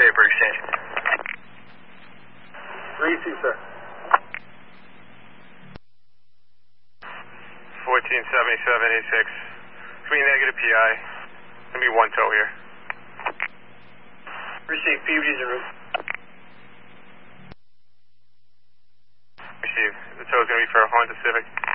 paper exchange. Receive, sir. 147786. Three negative PI. Gonna be one tow here. Receive, PUD's en route. Receive. The tow's gonna be for a Honda Civic.